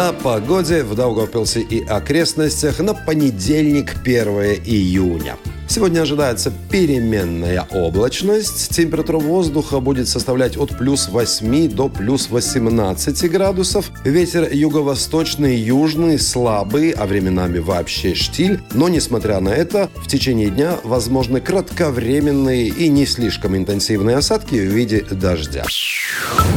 О погоде в Даугавпилсе и окрестностях на понедельник, 1 июня. Сегодня ожидается переменная облачность. Температура воздуха будет составлять от плюс 8 до плюс 18 градусов. Ветер юго-восточный, южный, слабый, а временами вообще штиль. Но, несмотря на это, в течение дня возможны кратковременные и не слишком интенсивные осадки в виде дождя.